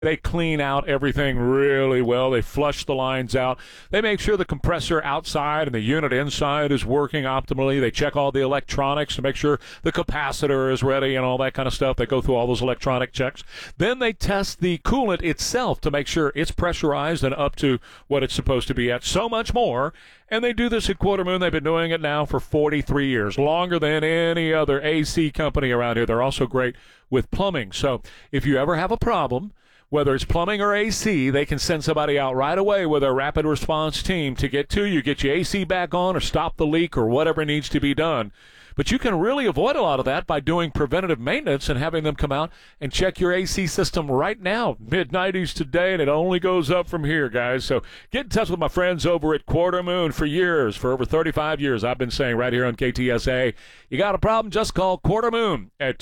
They clean out everything really well. They flush the lines out. They make sure the compressor outside and the unit inside is working optimally. They check all the electronics to make sure the capacitor is ready and all that kind of stuff. They go through all those electronic checks. Then they test the coolant itself to make sure it's pressurized and up to what it's supposed to be at. So much more. And they do this at Quarter Moon. They've been doing it now for 43 years, longer than any other AC company around here. They're also great with plumbing. So if you ever have a problem, whether it's plumbing or AC, they can send somebody out right away with a rapid response team to get to you, get your AC back on or stop the leak or whatever needs to be done. But you can really avoid a lot of that by doing preventative maintenance and having them come out and check your AC system right now. Mid-90s today, and it only goes up from here, guys. So get in touch with my friends over at Quarter Moon for years. For over 35 years, I've been saying right here on KTSA, you got a problem, just call Quarter Moon at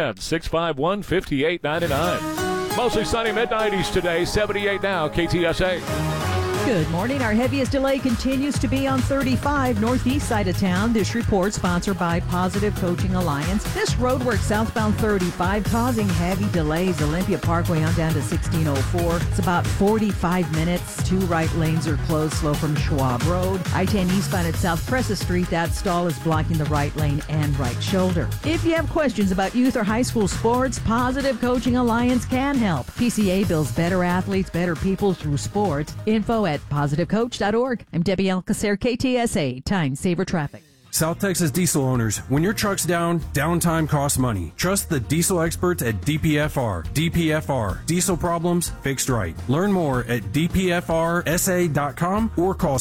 210-651-5899. Mostly sunny, mid-90s today, 78 now, KTSA. Good morning. Our heaviest delay continues to be on 35 northeast side of town. This report sponsored by Positive Coaching Alliance. This roadwork southbound 35 causing heavy delays. Olympia Parkway on down to 1604. It's about 45 minutes. 2 right lanes are closed, slow from Schwab Road. I-10 eastbound at South Presa Street. That stall is blocking the right lane and right shoulder. If you have questions about youth or high school sports, Positive Coaching Alliance can help. PCA builds better athletes, better people through sports. Info at positivecoach.org. I'm Debbie Alcacer, KTSA, Time Saver Traffic. South Texas diesel owners, when your truck's down, downtime costs money. Trust the diesel experts at DPFR. DPFR. Diesel problems fixed right. Learn more at dpfrsa.com or call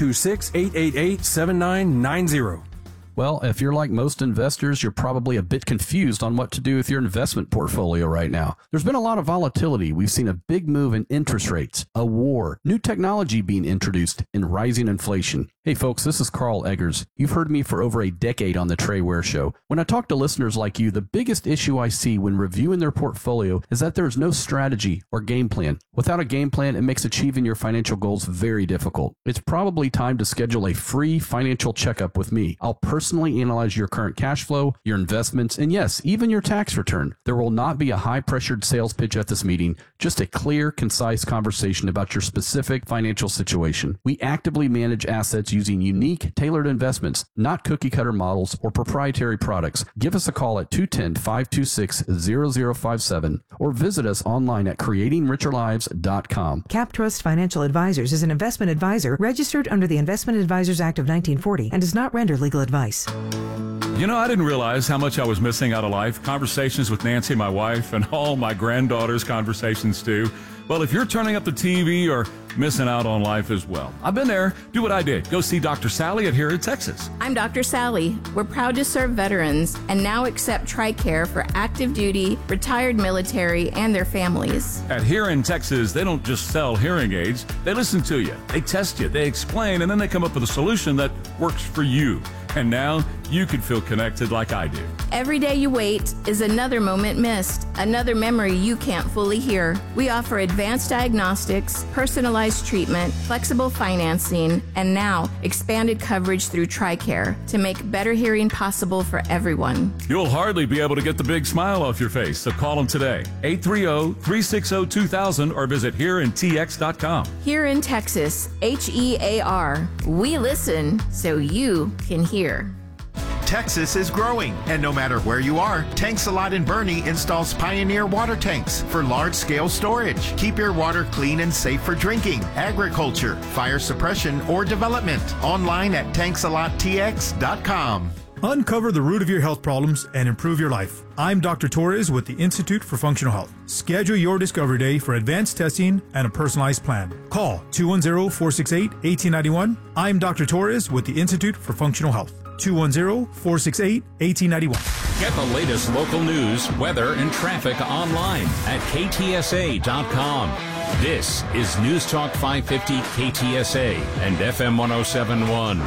726-888-7990. Well, if you're like most investors, you're probably a bit confused on what to do with your investment portfolio right now. There's been a lot of volatility. We've seen a big move in interest rates, a war, new technology being introduced, and rising inflation. Hey folks, this is Carl Eggers. You've heard me for over a decade on the Trey Ware Show. When I talk to listeners like you, the biggest issue I see when reviewing their portfolio is that there is no strategy or game plan. Without a game plan, it makes achieving your financial goals very difficult. It's probably time to schedule a free financial checkup with me. I'll personally analyze your current cash flow, your investments, and yes, even your tax return. There will not be a high-pressured sales pitch at this meeting, just a clear, concise conversation about your specific financial situation. We actively manage assets using unique, tailored investments, not cookie-cutter models or proprietary products. Give us a call at 210-526-0057 or visit us online at creatingricherlives.com. CapTrust Financial Advisors is an investment advisor registered under the Investment Advisors Act of 1940 and does not render legal advice. You know, I didn't realize how much I was missing out of life. Conversations with Nancy, my wife, and all my granddaughters' conversations too. Well, if you're turning up the TV or missing out on life as well, I've been there. Do what I did. Go see Dr. Sally at Here in Texas. I'm Dr. Sally. We're proud to serve veterans and now accept TRICARE for active duty, retired military, and their families. At Here in Texas, they don't just sell hearing aids. They listen to you. They test you. They explain, and then they come up with a solution that works for you. And now you can feel connected like I do. Every day you wait is another moment missed, another memory you can't fully hear. We offer advanced diagnostics, personalized treatment, flexible financing, and now expanded coverage through TRICARE to make better hearing possible for everyone. You'll hardly be able to get the big smile off your face, so call them today. 830-360-2000 or visit hereintx.com. Here in Texas, HEAR. We listen so you can hear. Texas is growing, and no matter where you are, Tanks a Lot in Bernie installs Pioneer water tanks for large-scale storage. Keep your water clean and safe for drinking, agriculture, fire suppression, or development. Online at tanksalot.tx.com. Uncover the root of your health problems and improve your life. I'm Dr. Torres with the Institute for Functional Health. Schedule your Discovery Day for advanced testing and a personalized plan. Call 210-468-1891. I'm Dr. Torres with the Institute for Functional Health. 210-468-1891. Get the latest local news, weather, and traffic online at ktsa.com. This is News Talk 550 KTSA and FM 1071.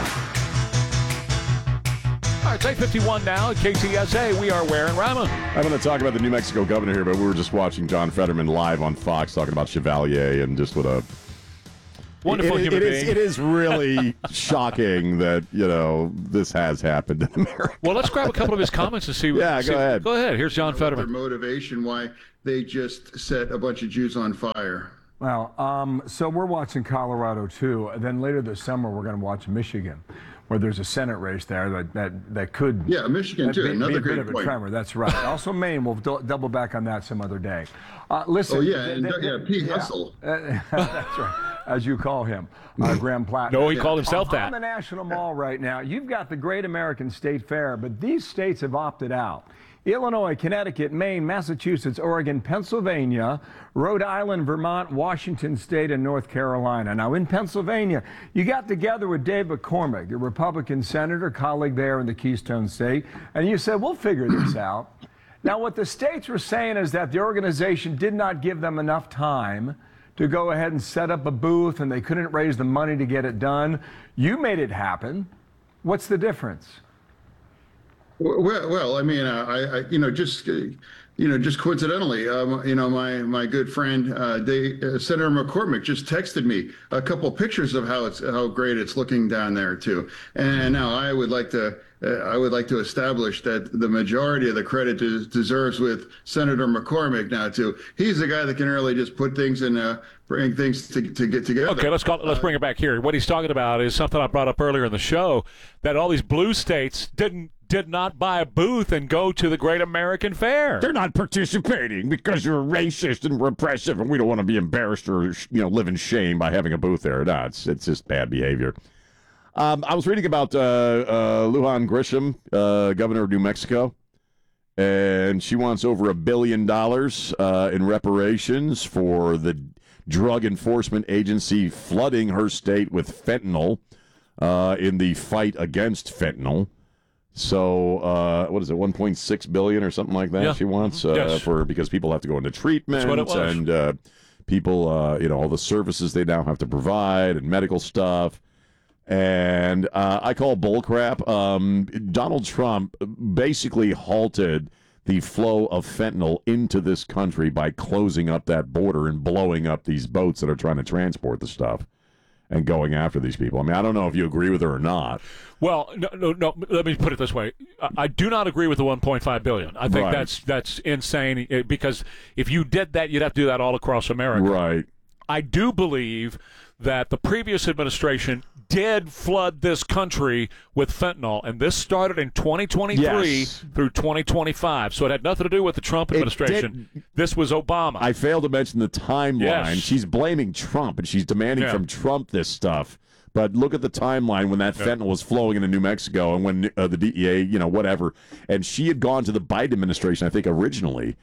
All right, it's 8:51 now at KTSA. We are Ware and Rima. I'm going to talk about the New Mexico governor here, but we were just watching John Fetterman live on Fox talking about Chevalier and just what a Wonderful human being. It is really shocking that, this has happened in America. Well, let's grab a couple of his comments and see. Yeah, go ahead. Go ahead. Here's John Fetterman. Their motivation, why they just set a bunch of Jews on fire. Well, so we're watching Colorado, too. Then later this summer, we're going to watch Michigan, where there's a Senate race there that could Michigan too, another be a great bit of a point. tremor. That's right. Also Maine. We'll double back on that some other day. Listen. Pete Hustle. That's right, as you call him, Graham Platt. No, he called himself that. On the National Mall right now, you've got the Great American State Fair, but these states have opted out. Illinois, Connecticut, Maine, Massachusetts, Oregon, Pennsylvania, Rhode Island, Vermont, Washington State, and North Carolina. Now, in Pennsylvania, you got together with Dave McCormick, a Republican senator, colleague there in the Keystone State, and you said, we'll figure this out. Now, what the states were saying is that the organization did not give them enough time to go ahead and set up a booth, and they couldn't raise the money to get it done. You made it happen. What's the difference? Well, I mean, just coincidentally, my good friend, Senator McCormick, just texted me a couple pictures of how great it's looking down there too. And now I would like to establish that the majority of the credit deserves with Senator McCormick now too. He's the guy that can really just put things in. Bring things to get together. Okay, let's bring it back here. What he's talking about is something I brought up earlier in the show, that all these blue states did not buy a booth and go to the Great American Fair. They're not participating because you're racist and repressive, and we don't want to be embarrassed or live in shame by having a booth there. No, it's just bad behavior. I was reading about Lujan Grisham, governor of New Mexico, and she wants over $1 billion in reparations for the Drug Enforcement Agency flooding her state with fentanyl in the fight against fentanyl. So, what is it, $1.6 billion or something like that? Yeah. She wants because people have to go into treatment. That's what it was. And people, all the services they now have to provide and medical stuff. And I call bullcrap. Donald Trump basically halted the flow of fentanyl into this country by closing up that border and blowing up these boats that are trying to transport the stuff and going after these people. I mean, I don't know if you agree with her or not. Well, no. Let me put it this way: I do not agree with the $1.5 billion. I think that's insane, because if you did that, you'd have to do that all across America. Right. I do believe that the previous administration did flood this country with fentanyl, and this started in 2023 through 2025. So it had nothing to do with the Trump administration. This was Obama. I failed to mention the timeline. Yes. She's blaming Trump, and she's demanding from Trump this stuff. But look at the timeline when that fentanyl was flowing into New Mexico, and when the DEA, whatever. And she had gone to the Biden administration, I think, originally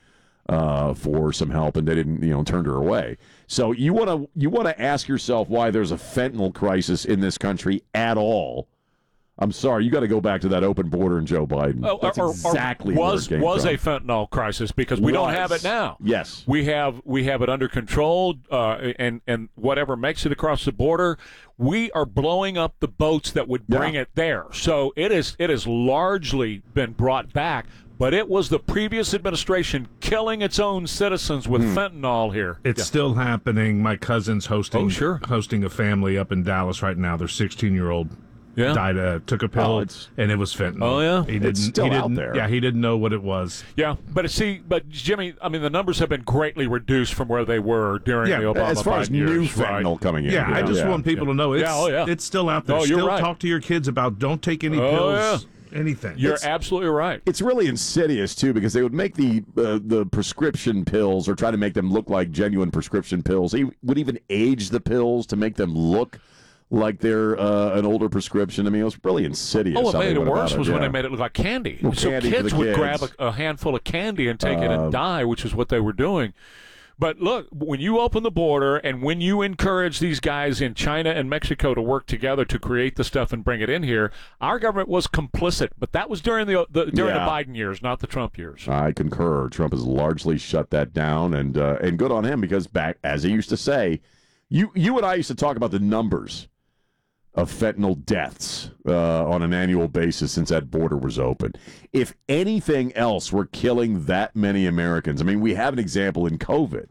for some help, and they didn't, turned her away. So you want to ask yourself why there's a fentanyl crisis in this country at all. I'm sorry, you got to go back to that open border and Joe Biden. That's exactly was where it came from. a fentanyl crisis, because we don't have it now. Yes, we have it under control, and whatever makes it across the border, we are blowing up the boats that would bring it there. So it has largely been brought back. But it was the previous administration killing its own citizens with fentanyl here. It's still happening. My cousin's hosting a family up in Dallas right now. Their 16-year-old died, took a pill, and it was fentanyl. Oh, yeah? It's still out there. Yeah, he didn't know what it was. Yeah, but Jimmy, I mean, the numbers have been greatly reduced from where they were during the Obama as far as new years, fentanyl coming in. Yeah, I just want people to know it's still out there. You're right. Talk to your kids about don't take any pills. Anything. You're absolutely right. It's really insidious, too, because they would make the prescription pills, or try to make them look like genuine prescription pills. They would even age the pills to make them look like they're an older prescription. I mean, it was really insidious. Oh, what made it worse was when they made it look like candy. Well, so candy kids would kids. grab a handful of candy and take it and die, which is what they were doing. But look, when you open the border and when you encourage these guys in China and Mexico to work together to create the stuff and bring it in here, our government was complicit. But that was during the Biden years, not the Trump years. I concur. Trump has largely shut that down, and good on him, because back, as he used to say, you and I used to talk about the numbers of fentanyl deaths on an annual basis since that border was open. If anything else were killing that many Americans, I mean, we have an example in COVID.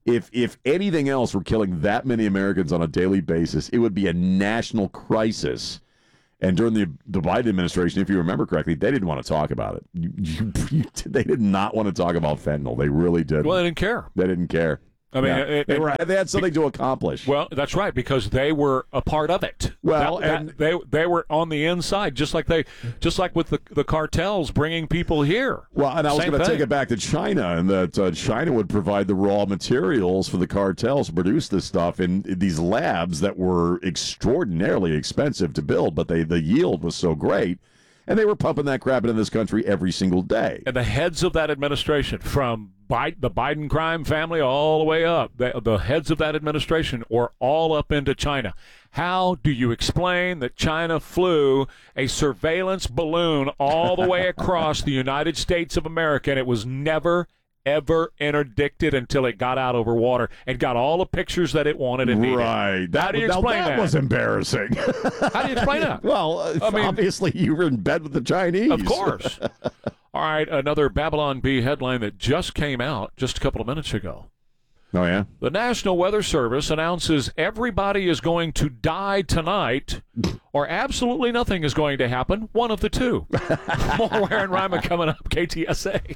If anything else were killing that many Americans on a daily basis, it would be a national crisis. And during the Biden administration, if you remember correctly, they didn't want to talk about it. They did not want to talk about fentanyl. They really didn't. Well, they didn't care. They didn't care. I mean, they had something to accomplish. Well, that's right, because they were a part of it. Well, they were on the inside, just like with the cartels bringing people here. Well, and I was going to take it back to China, and that China would provide the raw materials for the cartels to produce this stuff in these labs that were extraordinarily expensive to build, but the yield was so great. And they were pumping that crap into this country every single day. And the heads of that administration, from the Biden crime family all the way up, the heads of that administration were all up into China. How do you explain that China flew a surveillance balloon all the way across the United States of America, and it was never, ever interdicted until it got out over water and got all the pictures that it wanted and needed? Right. How do you explain that? That was embarrassing. How do you explain that? Well, obviously you were in bed with the Chinese. Of course. All right, another Babylon Bee headline that just came out just a couple of minutes ago. Oh, yeah? The National Weather Service announces everybody is going to die tonight, or absolutely nothing is going to happen. One of the two. More Ware and Ryman coming up, KTSA.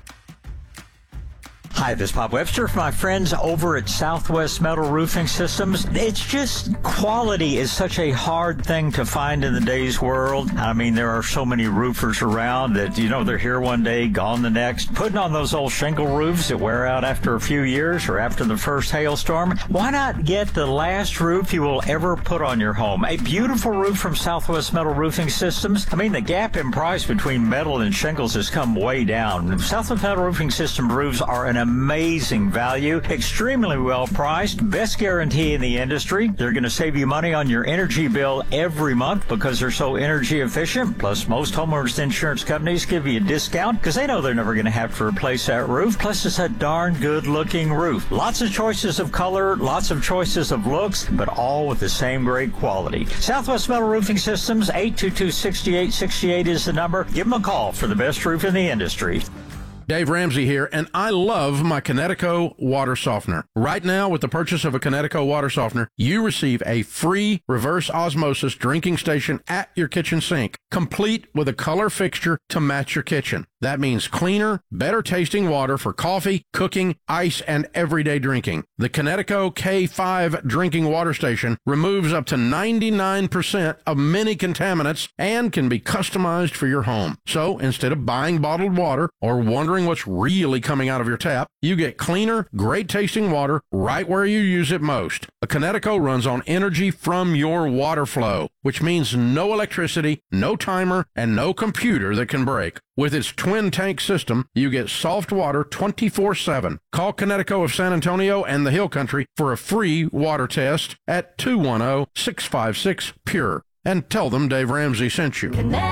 Hi, this is Bob Webster from my friends over at Southwest Metal Roofing Systems. It's just quality is such a hard thing to find in the day's world. I mean, there are so many roofers around that, they're here one day, gone the next. Putting on those old shingle roofs that wear out after a few years or after the first hailstorm. Why not get the last roof you will ever put on your home? A beautiful roof from Southwest Metal Roofing Systems. I mean, the gap in price between metal and shingles has come way down. Southwest Metal Roofing System roofs are an amazing value, extremely well priced, best guarantee in the industry. They're going to save you money on your energy bill every month because they're so energy efficient. Plus, most homeowners insurance companies give you a discount because they know they're never going to have to replace that roof. Plus, it's a darn good looking roof. Lots of choices of color, lots of choices of looks, but all with the same great quality. Southwest Metal Roofing Systems, 822-6868 is the number. Give them a call for the best roof in the industry. Dave Ramsey here, and I love my Kinetico water softener. Right now, with the purchase of a Kinetico water softener, you receive a free reverse osmosis drinking station at your kitchen sink, complete with a color fixture to match your kitchen. That means cleaner, better tasting water for coffee, cooking, ice, and everyday drinking. The Kinetico K5 drinking water station removes up to 99% of many contaminants and can be customized for your home. So instead of buying bottled water or wondering what's really coming out of your tap, you get cleaner, great tasting water right where you use it most. A Kinetico runs on energy from your water flow, which means no electricity, no timer, and no computer that can break. With its twin tank system, you get soft water 24/7. Call Kinetico of San Antonio and the Hill Country for a free water test at 210-656-PURE. And tell them Dave Ramsey sent you.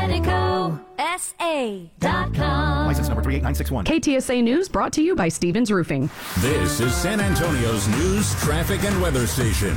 KineticoSA.com. License number 38961. KTSA News brought to you by Stevens Roofing. This is San Antonio's news, traffic, and weather station.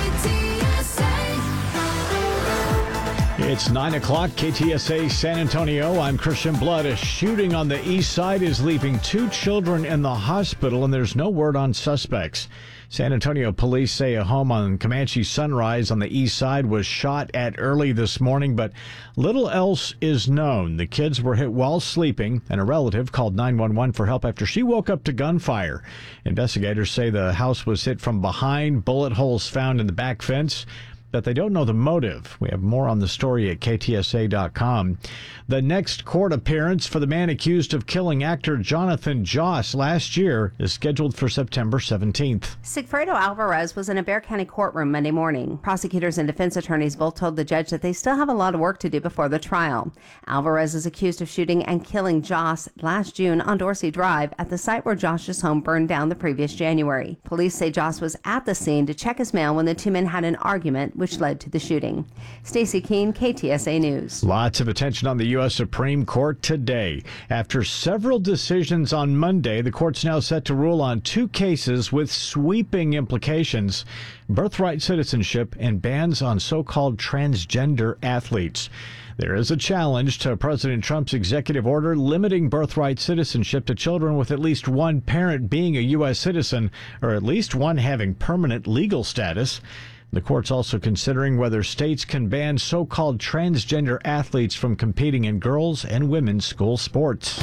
It's 9 o'clock, KTSA San Antonio. I'm Christian Blood. A shooting on the east side is leaving 2 children in the hospital, and there's no word on suspects. San Antonio police say a home on Comanche Sunrise on the east side was shot at early this morning, but little else is known. The kids were hit while sleeping, and a relative called 911 for help after she woke up to gunfire. Investigators say the house was hit from behind, bullet holes found in the back fence, that they don't know the motive. We have more on the story at KTSA.com. The next court appearance for the man accused of killing actor Jonathan Joss last year is scheduled for September 17th. Sigfredo Alvarez was in a Bexar County courtroom Monday morning. Prosecutors and defense attorneys both told the judge that they still have a lot of work to do before the trial. Alvarez is accused of shooting and killing Joss last June on Dorsey Drive at the site where Josh's home burned down the previous January. Police say Joss was at the scene to check his mail when the two men had an argument, which led to the shooting. Stacey Keene, KTSA News. Lots of attention on the U.S. Supreme Court today. After several decisions on Monday, the court's now set to rule on 2 cases with sweeping implications: birthright citizenship and bans on so-called transgender athletes. There is a challenge to President Trump's executive order limiting birthright citizenship to children with at least one parent being a U.S. citizen or at least one having permanent legal status. The court's also considering whether states can ban so-called transgender athletes from competing in girls' and women's school sports.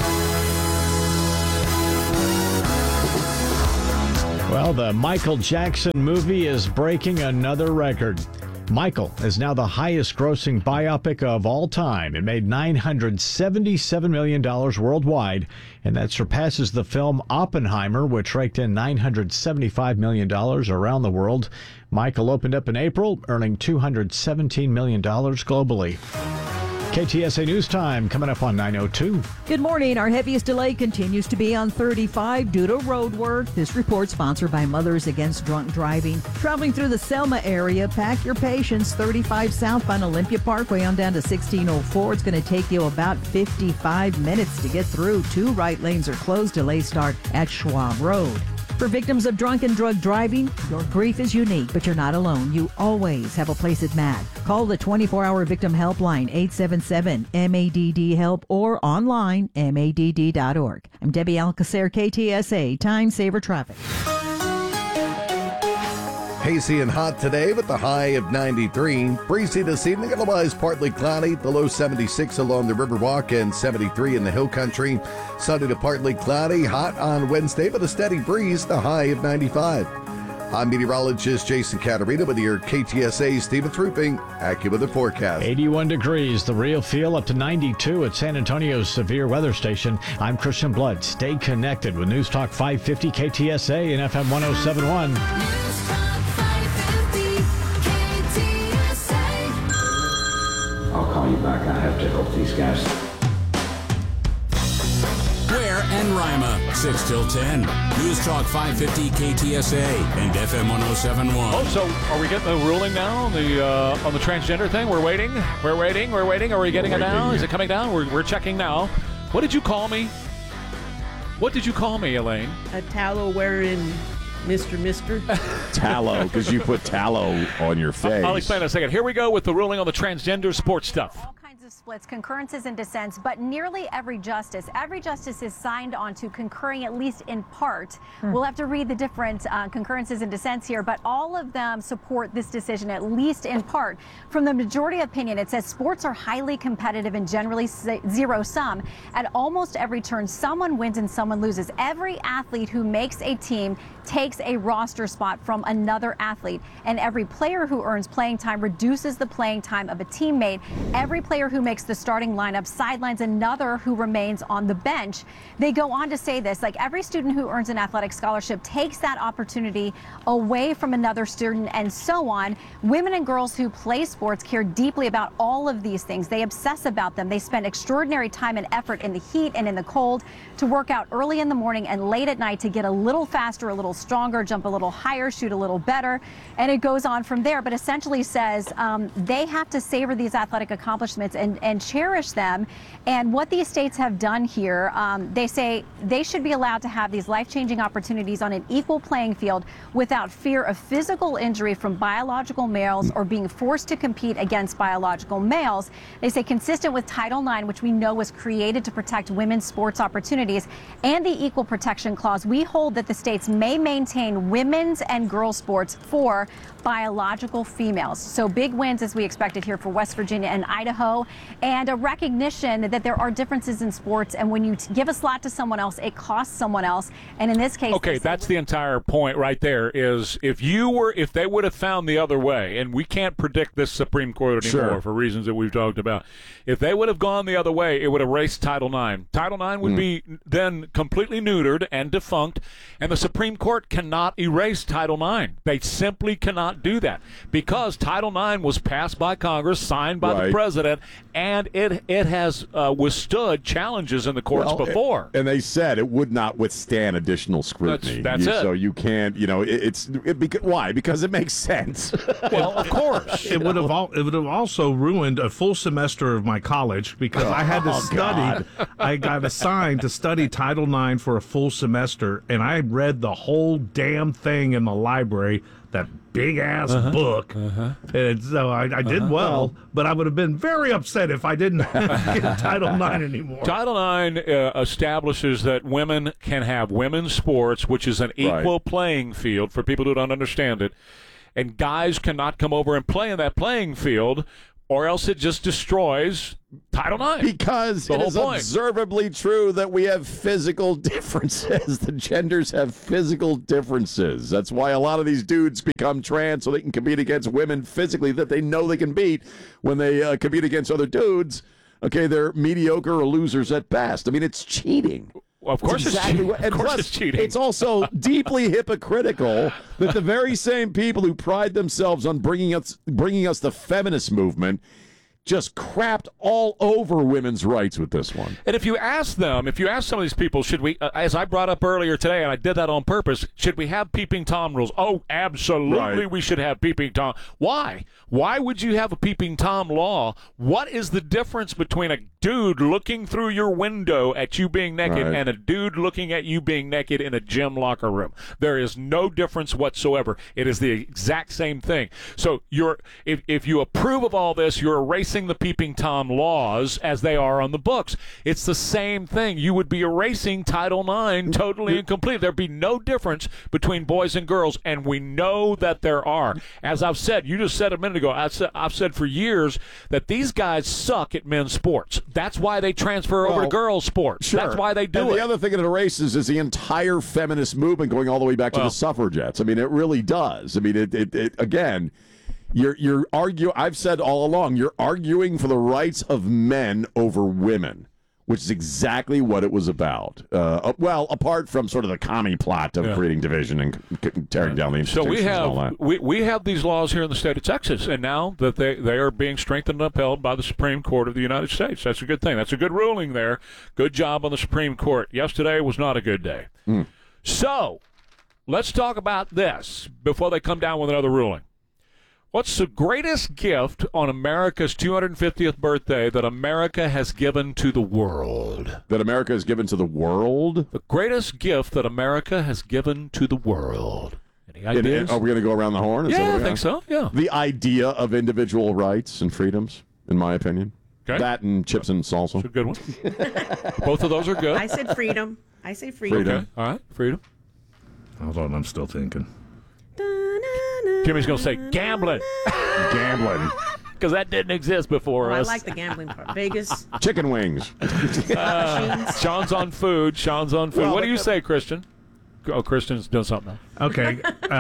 Well, the Michael Jackson movie is breaking another record. Michael is now the highest-grossing biopic of all time. It made $977 million worldwide, and that surpasses the film Oppenheimer, which raked in $975 million around the world. Michael opened up in April, earning $217 million globally. KTSA News Time coming up on 9:02. Good morning. Our heaviest delay continues to be on 35 due to road work. This report sponsored by Mothers Against Drunk Driving. Traveling through the Selma area, pack your patience. 35 southbound Olympia Parkway on down to 1604. It's going to take you about 55 minutes to get through. 2 right lanes are closed. Delays start at Schwab Road. For victims of drunk and drug driving, your grief is unique, but you're not alone. You always have a place at MADD. Call the 24-hour victim helpline, 877-MADD-HELP, or online, madd.org. I'm Debbie Alcacer, KTSA, Time Saver Traffic. Hazy and hot today with the high of 93. Breezy this evening, otherwise partly cloudy. The low 76 along the Riverwalk and 73 in the Hill Country. Sunny to partly cloudy. Hot on Wednesday with a steady breeze. The high of 95. I'm meteorologist Jason Caterina with your KTSA Stevens Roofing AccuWeather forecast. 81 degrees, the real feel, up to 92 at San Antonio's severe weather station. I'm Christian Blood. Stay connected with News Talk 550 KTSA and FM 1071. I'll call you back. I have to help these guys. Ware and Rima, 6 till 10. News Talk 550 KTSA and FM 1071. Oh, so are we getting the ruling now on the transgender thing? We're waiting. Are we getting it now? Is it coming down? We're checking now. What did you call me? What did you call me, Elaine? A tallow wearing Mister. Tallow, because you put tallow on your face. I'll explain in a second. Here we go with the ruling on the transgender sports stuff. All kinds of splits, concurrences, and dissents, but nearly every justice is signed on to concurring at least in part. We'll have to read the different concurrences and dissents here, but all of them support this decision at least in part. From the majority opinion, it says sports are highly competitive and generally zero-sum. At almost every turn, someone wins and someone loses. Every athlete who makes a team takes a roster spot from another athlete, and every player who earns playing time reduces the playing time of a teammate. Every player who makes the starting lineup sidelines another who remains on the bench. They go on to say this, like every student who earns an athletic scholarship takes that opportunity away from another student, and so on. Women and girls who play sports care deeply about all of these things. They obsess about them. They spend extraordinary time and effort in the heat and in the cold to work out early in the morning and late at night to get a little faster, a little stronger, jump a little higher, shoot a little better, and it goes on from there. But essentially says they have to savor these athletic accomplishments and cherish them. And what these states have done here, they say they should be allowed to have these life-changing opportunities on an equal playing field without fear of physical injury from biological males or being forced to compete against biological males. They say consistent with Title IX, which we know was created to protect women's sports opportunities, and the Equal Protection Clause, we hold that the states may maintain women's and girls' sports for biological females. So big wins as we expected here for West Virginia and Idaho, and a recognition that there are differences in sports, and when you give a slot to someone else, it costs someone else. And in this case, okay, that's the entire point right there, is if they would have found the other way, and we can't predict this Supreme Court anymore for reasons that we've talked about. If they would have gone the other way, it would erase Title IX. Title IX would be then completely neutered and defunct, and the Supreme Court Court cannot erase Title IX. They simply cannot do that because Title IX was passed by Congress, signed by the president, and it has withstood challenges in the courts before. And they said it would not withstand additional scrutiny. That's it. So you can't, why? Because it makes sense. Well, of course. It would have also ruined a full semester of my college because I had to study. I got assigned to study Title IX for a full semester, and I read the whole damn thing in the library, that big-ass book. And so I did well, but I would have been very upset if I didn't get Title IX anymore. Title IX establishes that women can have women's sports, which is an equal playing field for people who don't understand it, and guys cannot come over and play in that playing field, or else it just destroys Title IX. Because it is observably true that we have physical differences. The genders have physical differences. That's why a lot of these dudes become trans so they can compete against women physically that they know they can beat. When they compete against other dudes, they're mediocre or losers at best. I mean, it's cheating. Well, of course it's cheating. Of course it's cheating. It's also deeply hypocritical that the very same people who pride themselves on bringing us the feminist movement just crapped all over women's rights with this one. And if you ask some of these people, should we, as I brought up earlier today, and I did that on purpose, should we have peeping Tom rules? Oh, absolutely we should have peeping Tom. Why? Why would you have a peeping Tom law? What is the difference between a dude looking through your window at you being naked and a dude looking at you being naked in a gym locker room? There is no difference whatsoever. It is the exact same thing. So if you approve of all this, you're erasing the peeping Tom laws as they are on the books. It's the same thing. You would be erasing Title IX totally and completely. There'd be no difference between boys and girls, and we know that there are. As I've said, you just said a minute ago, I've said for years that these guys suck at men's sports. That's why they transfer over to girls' sports. Sure. That's why they do it. The other thing it erases is the entire feminist movement going all the way back to the suffragettes. I mean, it really does. I mean, it again, you're arguing. I've said all along, you're arguing for the rights of men over women, which is exactly what it was about. Well, apart from sort of the commie plot of creating division and tearing down the institutions. So we have these laws here in the state of Texas, and now that they are being strengthened and upheld by the Supreme Court of the United States. That's a good thing. That's a good ruling there. Good job on the Supreme Court. Yesterday was not a good day. So let's talk about this before they come down with another ruling. What's the greatest gift on America's 250th birthday that America has given to the world? That America has given to the world? The greatest gift that America has given to the world. Any ideas? Are we going to go around the horn? I think so, yeah. The idea of individual rights and freedoms, in my opinion. Okay. That and chips and salsa. That's a good one. Both of those are good. I said freedom. Okay. All right, freedom. Hold on, I'm still thinking. Jimmy's going to say gambling. Gambling. Because that didn't exist before us. I like the gambling part. Vegas. Chicken wings. Sean's on food. Well, what do you say, Christian? Oh, Christian's doing something else. Okay.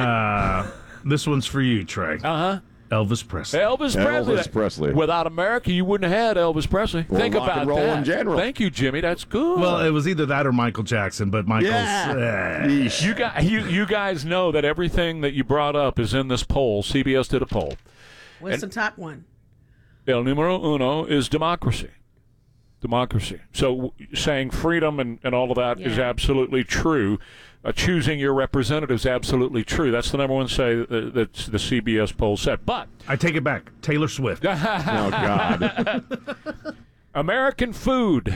This one's for you, Trey. Elvis Presley. Elvis Presley. Without America, you wouldn't have had Elvis Presley. Or think rock about and roll that. In general. Thank you, Jimmy. That's good. Well, it was either that or Michael Jackson, but Michael's... You guys know that everything that you brought up is in this poll. CBS did a poll. What's the top one? El numero uno is democracy. So saying freedom and all of that is absolutely true. Choosing your representative is absolutely true. That's the number one say that the CBS poll said. But I take it back. Taylor Swift. Oh, God. American food.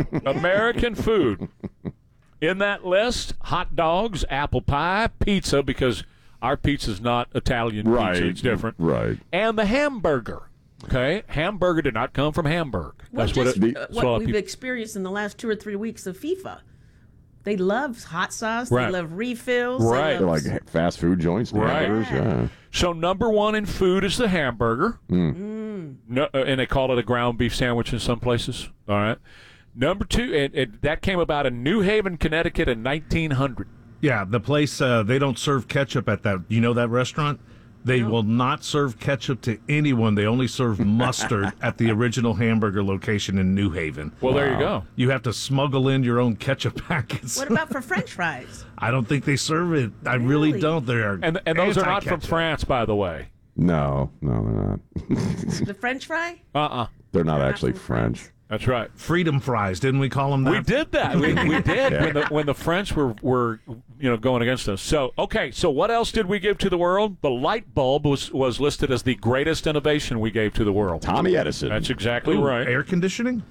In that list, hot dogs, apple pie, pizza, because our pizza's not Italian pizza. It's different. Right. And the hamburger. Okay? Hamburger did not come from Hamburg. That's what we've experienced in the last 2 or 3 weeks of FIFA. They love hot sauce. Right. They love refills. Right. They're like fast food joints. Right. Yeah. So number one in food is the hamburger. No, and they call it a ground beef sandwich in some places. All right. Number two, that came about in New Haven, Connecticut in 1900. Yeah, the place, they don't serve ketchup at that. You know that restaurant? They will not serve ketchup to anyone. They only serve mustard at the original hamburger location in New Haven. Well, there you go. You have to smuggle in your own ketchup packets. What about for French fries? I don't think they serve it. I really don't. They are And those are not from France, by the way. No, they're not. The French fry? They're not actually French. That's right. Freedom fries, didn't we call them that? We did that. We did Yeah. when the French were going against us. So so what else did we give to the world? The light bulb was listed as the greatest innovation we gave to the world. Tommy Edison. That's exactly right. Air conditioning?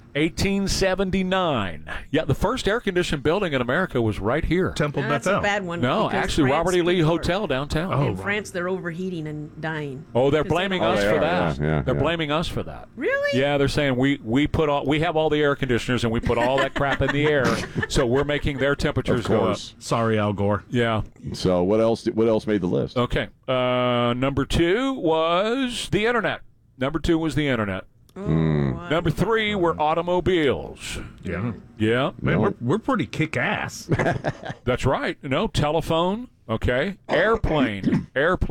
1879. Yeah, the first air-conditioned building in America was right here. Temple That's a bad one. No, because actually, France Robert E. Lee people Hotel downtown. In France, they're overheating and dying. Oh, they're 'Cause they blaming don't- us for that. yeah, They're yeah. blaming us for that. Really? Yeah, they're saying we have all the air conditioners and we put all that crap in the air, so we're making their temperatures Of go up. course. Sorry, Al Gore. Yeah. So what else made the list? Okay. Number 2 was the internet. Number 2 was the internet. Number 3 were automobiles. Yeah. Yeah. Man, we're pretty kick-ass. That's right. No, telephone. Okay. Airplane.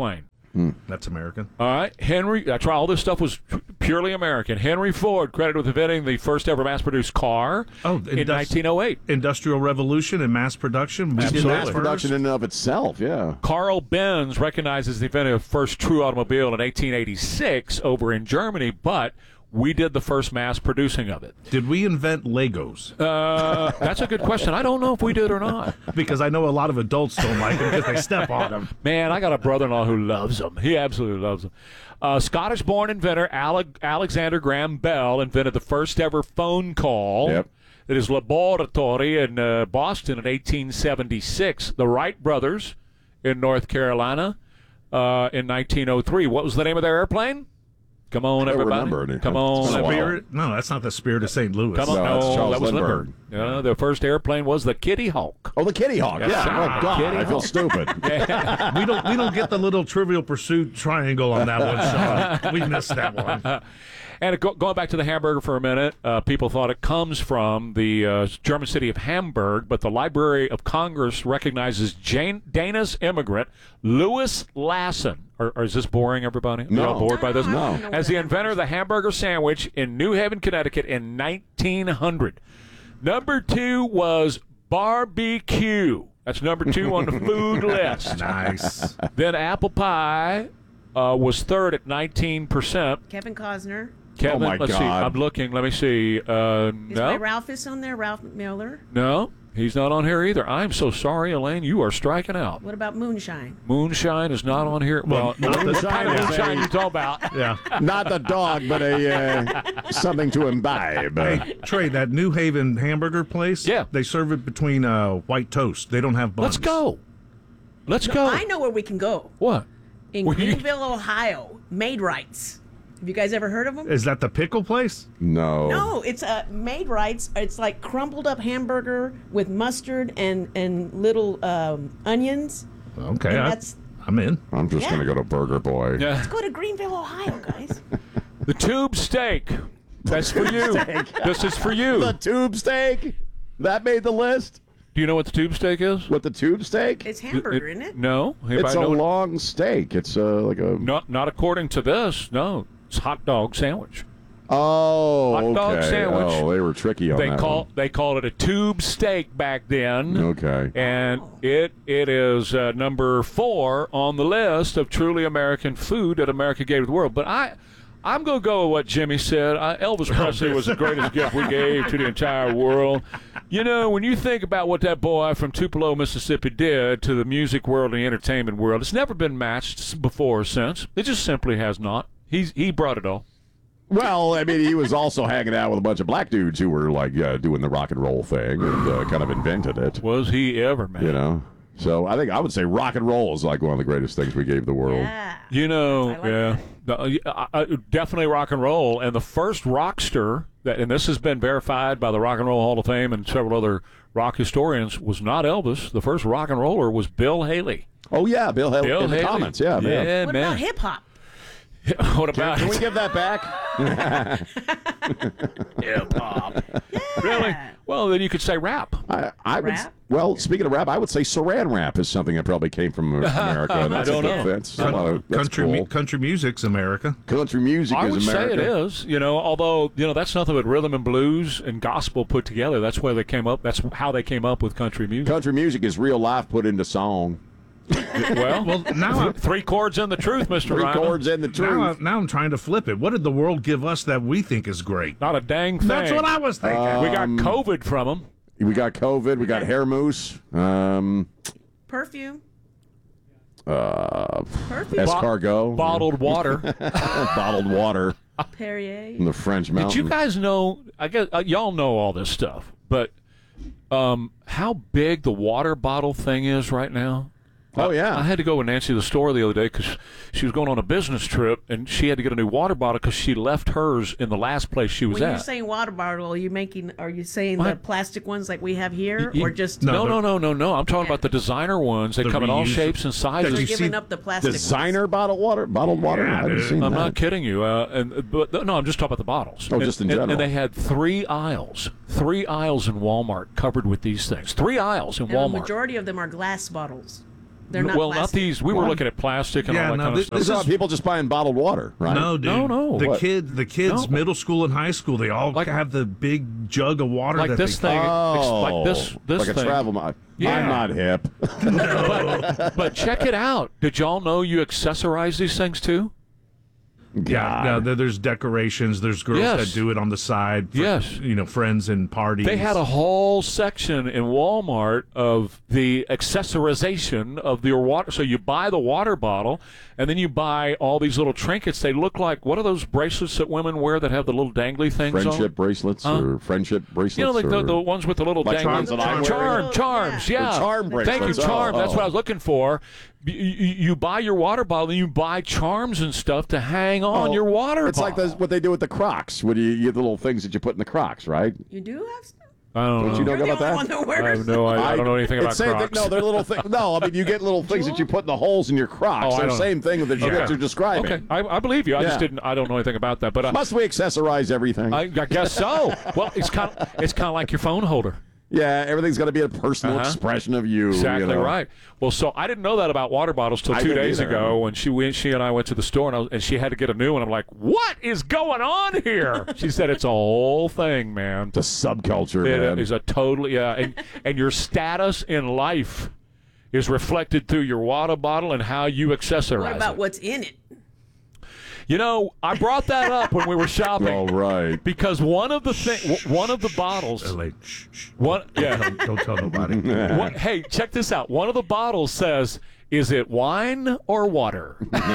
That's American. All right. Henry, that's right. All this stuff was purely American. Henry Ford, credited with inventing the first ever mass-produced car in 1908. Industrial Revolution and mass production. We did Mass that production first. in and of itself, yeah. Carl Benz recognizes the inventor of the first true automobile in 1886 over in Germany, but we did the first mass producing of it. Did we invent Legos? That's a good question. I don't know if we did or not. Because I know a lot of adults don't like them because they step on them. Man, I got a brother-in-law who loves them. He absolutely loves them. Scottish-born inventor Alexander Graham Bell invented the first ever phone call. Yep. At his laboratory in Boston in 1876. The Wright brothers in North Carolina in 1903. What was the name of their airplane? Come on, I don't everybody. remember any. Come on. It's been a while. Spirit? No, that's not the Spirit of St. Louis. Come on. No, that's Charles that was Lindbergh. Lindbergh. The first airplane was the Kitty Hawk. Oh, the Kitty Hawk. Yes, Yeah. sir. Oh God, Kitty I feel Hawk. stupid. we don't get the little Trivial Pursuit triangle on that one, Sean. We missed that one. And going back to the hamburger for a minute, people thought it comes from the German city of Hamburg, but the Library of Congress recognizes Dana's immigrant Louis Lassen. Or is this boring, everybody? No. You all bored by this? No. As the inventor of the hamburger sandwich in New Haven, Connecticut in 1900. Number 2 was barbecue. That's number 2 on the food list. Nice. Then apple pie was third at 19%. Kevin Costner. Kevin, Oh, my let's see. God. I'm looking. Let me see. Is my No. Ralphus on there? Ralph Miller. No, he's not on here either. I'm so sorry, Elaine. You are striking out. What about Moonshine? Moonshine is not on here. Well, not the- what kind of yeah. moonshine you talking about? Yeah. Not the dog, but something to imbibe. Hey, Trey, that New Haven hamburger place, Yeah. they serve it between white toast. They don't have buns. Let's go. Let's go. I know where we can go. What? In Where you- Greenville, Ohio. Made Rights. Have you guys ever heard of them? Is that the pickle place? No. No, it's Made Rights. It's like crumbled up hamburger with mustard and little onions. Okay, And that's I'm in. I'm just Yeah. going to go to Burger Boy. Yeah. Let's go to Greenville, Ohio, guys. The tube steak. That's for you. This is for you. The tube steak? That made the list? Do you know what the tube steak is? What, the tube steak? It's hamburger, isn't it? No. It's Anybody a know what- long steak. It's like a... Not according to this. No. It's hot dog sandwich. Oh, Hot dog okay. sandwich. Oh, they were tricky on that They called it a tube steak back then. Okay. And it is number 4 on the list of truly American food that America gave to the world. But I'm going to go with what Jimmy said. Elvis Presley was the greatest gift we gave to the entire world. You know, when you think about what that boy from Tupelo, Mississippi did to the music world and the entertainment world, it's never been matched before or since. It just simply has not. He brought it all. Well, I mean, he was also hanging out with a bunch of black dudes who were, like, doing the rock and roll thing and kind of invented it. Was he ever, man? You know? So I think I would say rock and roll is like one of the greatest things we gave the world. You know, definitely rock and roll. And the first rockster, and this has been verified by the Rock and Roll Hall of Fame and several other rock historians, was not Elvis. The first rock and roller was Bill Haley. Oh, yeah, Bill Haley in the Haley. comments. Yeah, man. Yeah, What man. about hip hop? What about Can we give that back? hip hop? Really? Well, then you could say rap. I would. Well, speaking of rap, I would say Saran wrap is something that probably came from America. I don't know. That's country cool. music's America. Country music I is would America. say it is. Although that's nothing but rhythm and blues and gospel put together. That's where they came up. That's how they came up with country music. Country music is real life put into song. Well, now 3 chords in the truth, Mr. 3 Ryman. chords in the truth. Now I'm trying to flip it. What did the world give us that we think is great? Not a dang thing. That's what I was thinking. We got COVID from them. We got COVID. We got hair mousse. Perfume. Escargot. Bottled water. Bottled water. Perrier. From the French mountain. Did you guys know, I guess y'all know all this stuff, but how big the water bottle thing is right now? Oh, yeah. I had to go with Nancy to the store the other day because she was going on a business trip, and she had to get a new water bottle because she left hers in the last place she was When at. you're saying water bottle, are you saying the plastic ones like we have here, or just No. I'm talking about the designer ones. They come in all shapes and sizes. They're giving up the plastic designer bottled water? Yeah, I haven't seen I'm that. not kidding you. But I'm just talking about the bottles. Oh, just in general. And they had 3 aisles in Walmart covered with these things. 3 aisles in And the Walmart. majority of them are glass bottles. They're not well, plastic. not these. We were looking at plastic and all that kind of stuff. These are people just buying bottled water, right? No, dude. No. The kids, middle school and high school, they all have the big jug of water. Like that this they thing. Like this like thing. a travel mug. Yeah. I'm not hip. But check it out. Did y'all know you accessorize these things too? Yeah, there's decorations. There's girls that do it on the side. For, friends and parties. They had a whole section in Walmart of the accessorization of your water. So you buy the water bottle, and then you buy all these little trinkets. They look like, what are those bracelets that women wear that have the little dangly things on? Friendship bracelets or friendship bracelets? Like the ones with the little like dangly charms. Yeah. Charm bracelets. Thank you, charm. That's what I was looking for. You buy your water bottle, and you buy charms and stuff to hang on your water It's bottle. like what they do with the Crocs. When you get the little things that you put in the Crocs, right? You do have stuff? I don't know. You know about that? I have no idea. I don't know anything about Crocs. No, they're little things. No, I mean, you get little things that you put in the holes in your Crocs. They're the same thing that you're describing. Okay, I believe you. I just didn't. I don't know anything about that. But must we accessorize everything? I guess so. Well, it's kind of like your phone holder. Yeah, everything's got to be a personal expression of you. Exactly right. Well, so I didn't know that about water bottles till 2 days ago when she and I went to the store and she had to get a new one. I'm like, what is going on here? She said it's a whole thing, man. It's a subculture, man. It is a totally and your status in life is reflected through your water bottle and how you accessorize What about what's in it? I brought that up when we were shopping. All right. Because one of the bottles. Don't tell nobody. Hey, check this out. One of the bottles says, "Is it wine or water?"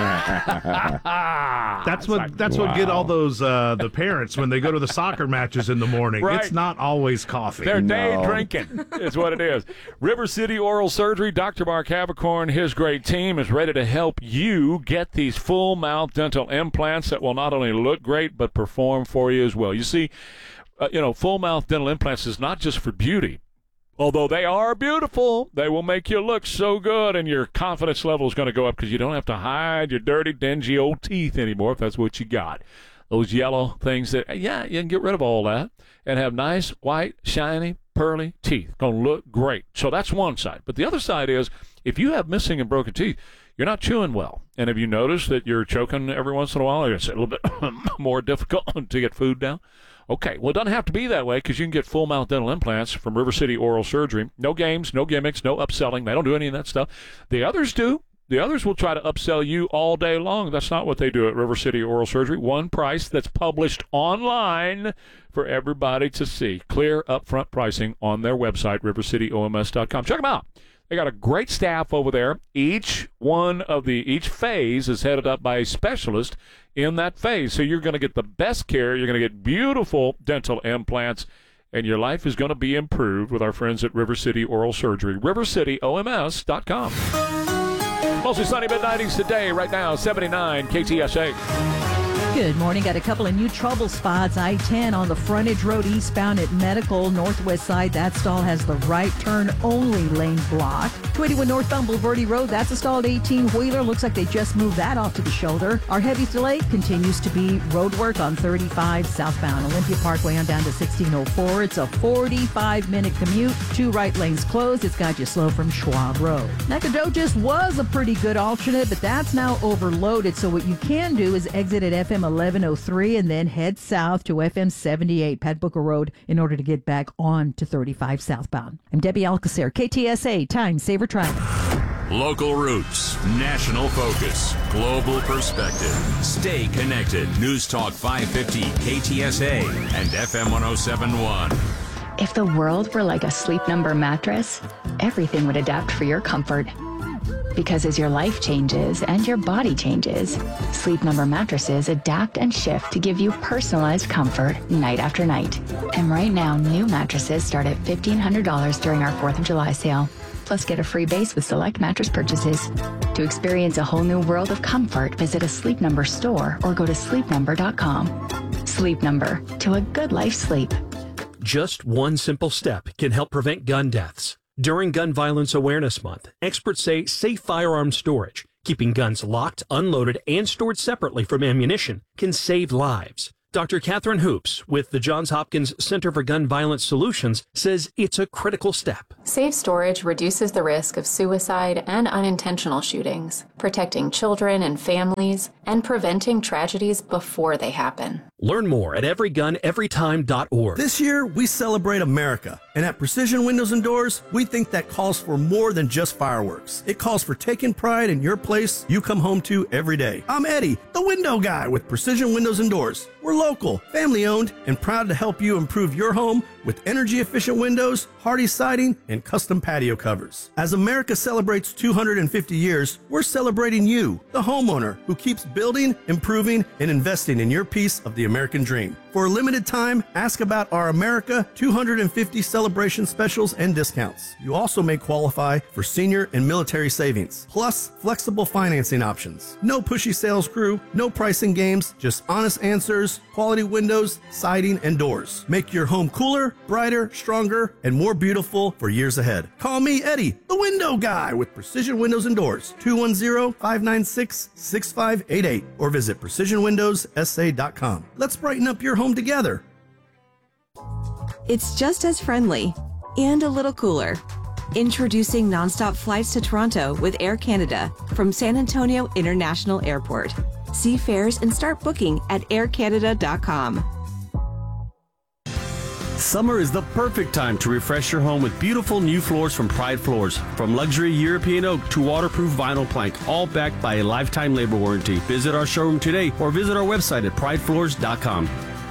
That's what get all those the parents when they go to the soccer matches in the morning. Right. It's not always coffee. They're day drinking is what it is. River City Oral Surgery, Dr. Mark Habercorn, his great team is ready to help you get these full mouth dental implants that will not only look great but perform for you as well. You see, full mouth dental implants is not just for beauty. Although they are beautiful, they will make you look so good, and your confidence level is going to go up because you don't have to hide your dirty, dingy old teeth anymore if that's what you got. Those yellow things that, you can get rid of all that and have nice, white, shiny, pearly teeth. Going to look great. So that's one side. But the other side is if you have missing and broken teeth, you're not chewing well. And have you noticed that you're choking every once in a while? It's a little bit more difficult to get food down. Okay, well, it doesn't have to be that way because you can get full mouth dental implants from River City Oral Surgery. No games, no gimmicks, no upselling. They don't do any of that stuff. The others do. The others will try to upsell you all day long. That's not what they do at River City Oral Surgery. One price that's published online for everybody to see. Clear upfront pricing on their website, rivercityoms.com. Check them out. They got a great staff over there. Each phase is headed up by a specialist in that phase. So you're going to get the best care. You're going to get beautiful dental implants, and your life is going to be improved with our friends at River City Oral Surgery. rivercityoms.com. Mostly sunny mid-90s today. Right now, 79 KTSA. Good morning. Got a couple of new trouble spots. I-10 on the frontage road eastbound at Medical. Northwest side, that stall has the right turn only lane blocked. 281 northbound Boulevardy Road, that's a stalled 18-wheeler. Looks like they just moved that off to the shoulder. Our heaviest delay continues to be road work on 35 southbound Olympia Parkway on down to 1604. It's a 45-minute commute. 2 right lanes closed. It's got you slow from Schwab Road. Nacogdoches was a pretty good alternate, but that's now overloaded. So what you can do is exit at FM 1103 and then head south to FM 78 Pat Booker Road in order to get back on to 35 southbound. I'm Debbie Alcacer, KTSA Time Saver Traffic. Local roots, national focus, global perspective. Stay connected. News Talk 550 KTSA and FM 1071. If the world were like a Sleep Number mattress, everything would adapt for your comfort. Because as your life changes and your body changes, Sleep Number mattresses adapt and shift to give you personalized comfort night after night. And right now, new mattresses start at $1,500 during our 4th of July sale. Plus, get a free base with select mattress purchases. To experience a whole new world of comfort, visit a Sleep Number store or go to sleepnumber.com. Sleep Number, to a good life sleep. Just one simple step can help prevent gun deaths. During Gun Violence Awareness Month, experts say safe firearm storage, keeping guns locked, unloaded, and stored separately from ammunition, can save lives. Dr. Catherine Hoops with the Johns Hopkins Center for Gun Violence Solutions says it's a critical step. Safe storage reduces the risk of suicide and unintentional shootings, protecting children and families, and preventing tragedies before they happen. Learn more at everyguneverytime.org. This year, we celebrate America. And at Precision Windows and Doors, we think that calls for more than just fireworks. It calls for taking pride in your place you come home to every day. I'm Eddie, the window guy with Precision Windows and Doors. We're local, family-owned, and proud to help you improve your home with energy-efficient windows, hardy siding, and custom patio covers. As America celebrates 250 years, we're celebrating you, the homeowner, who keeps building, improving, and investing in your piece of the American dream. For a limited time, ask about our America 250 celebration specials and discounts. You also may qualify for senior and military savings, plus flexible financing options. No pushy sales crew, no pricing games, just honest answers, quality windows, siding, and doors. Make your home cooler, brighter, stronger, and more beautiful for years ahead. Call me, Eddie, the window guy with Precision Windows and Doors, 210-596-6588, or visit precisionwindowssa.com. Let's brighten up your home together. It's just as friendly and a little cooler. Introducing nonstop flights to Toronto with Air Canada from San Antonio International Airport. See fares and start booking at aircanada.com. Summer is the perfect time to refresh your home with beautiful new floors from Pride Floors. From luxury European oak to waterproof vinyl plank, all backed by a lifetime labor warranty. Visit our showroom today or visit our website at pridefloors.com.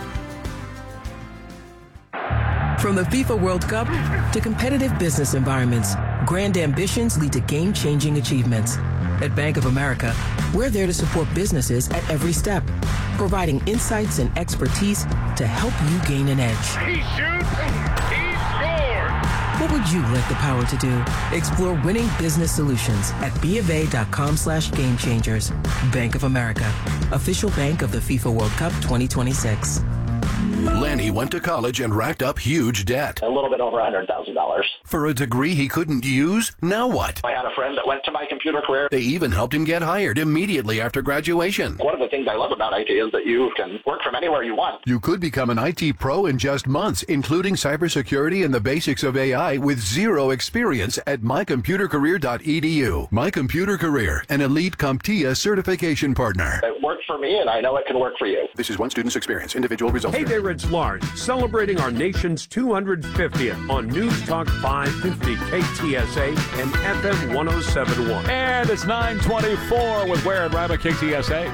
From the FIFA World Cup to competitive business environments, grand ambitions lead to game-changing achievements. At Bank of America, we're there to support businesses at every step, providing insights and expertise to help you gain an edge. He shoots, he scores! What would you like the power to do? Explore winning business solutions at BofA.com/gamechangers. Bank of America, official bank of the FIFA World Cup 2026. Lanny went to college and racked up huge debt. A little bit over $100,000. For a degree he couldn't use? Now what? I had a friend that went to My Computer Career. They even helped him get hired immediately after graduation. One of the things I love about IT is that you can work from anywhere you want. You could become an IT pro in just months, including cybersecurity and the basics of AI with zero experience at mycomputercareer.edu. My Computer Career, an elite CompTIA certification partner. It worked for me, and I know it can work for you. This is one student's experience. Individual results. Hey there, it's Lars, celebrating our nation's 250th on News Talk 550 KTSA and FM 1071. And it's 9:24 with Ware and Rabbit KTSA.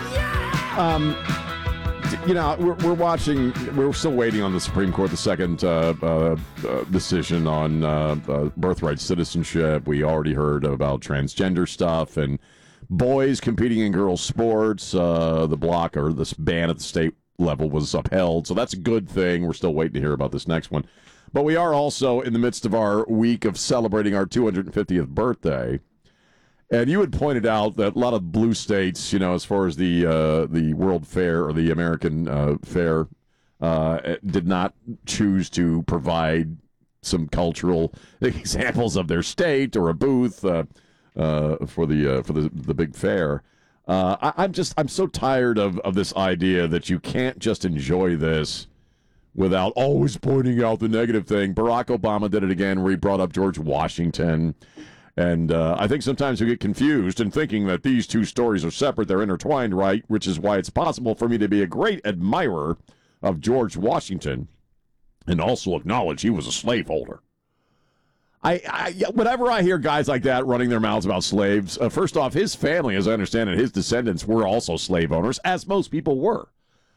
You know, we're watching. We're still waiting on the Supreme Court, the second decision on birthright citizenship. We already heard about transgender stuff and boys competing in girls' sports. The block or this ban at the state level was upheld, so that's a good thing. We're still waiting to hear about this next one. But we are also in the midst of our week of celebrating our 250th birthday. And you had pointed out that a lot of blue states, as far as the World Fair or the American Fair, did not choose to provide some cultural examples of their state or a booth for the big fair. I'm so tired of this idea that you can't just enjoy this without always pointing out the negative thing. Barack Obama did it again, where he brought up George Washington. And I think sometimes we get confused in thinking that these two stories are separate. They're intertwined, right? Which is why it's possible for me to be a great admirer of George Washington and also acknowledge he was a slaveholder. Whenever I hear guys like that running their mouths about slaves, first off, his family, as I understand it, his descendants were also slave owners, as most people were.